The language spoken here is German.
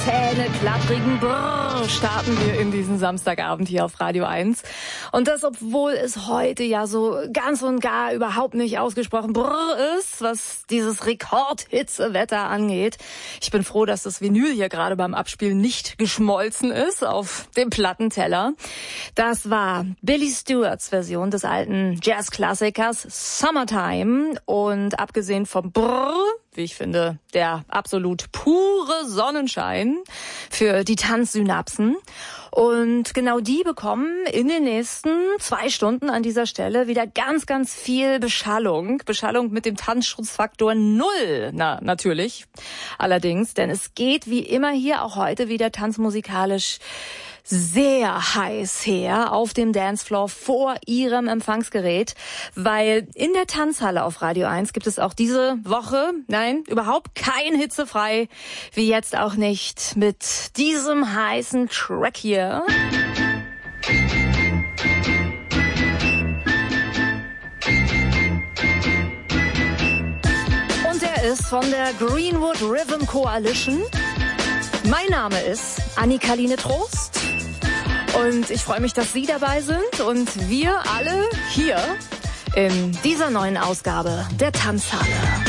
Zähneklapprigen Brrr starten wir in diesen Samstagabend hier auf Radio 1. Und das, obwohl es heute ja so ganz und gar überhaupt nicht ausgesprochen Brrr ist, was dieses Rekordhitzewetter angeht. Ich bin froh, dass das Vinyl hier gerade beim Abspielen nicht geschmolzen ist auf dem Plattenteller. Das war Billy Stewarts Version des alten Jazzklassikers Summertime. Und abgesehen vom Brrr, wie ich finde, der absolut pure Sonnenschein für die Tanzsynapsen. Und genau die bekommen in den nächsten 2 Stunden an dieser Stelle wieder ganz, ganz viel Beschallung. Beschallung mit dem Tanzschutzfaktor 0. Na, natürlich. Allerdings, denn es geht wie immer hier auch heute wieder tanzmusikalisch sehr heiß her auf dem Dancefloor vor Ihrem Empfangsgerät, weil in der Tanzhalle auf Radio 1 gibt es auch diese Woche, nein, überhaupt kein hitzefrei, wie jetzt auch nicht mit diesem heißen Track hier. Und der ist von der Greenwood Rhythm Coalition. Mein Name ist Annika-Line Trost. Und ich freue mich, dass Sie dabei sind und wir alle hier in dieser neuen Ausgabe der Tanzhalle.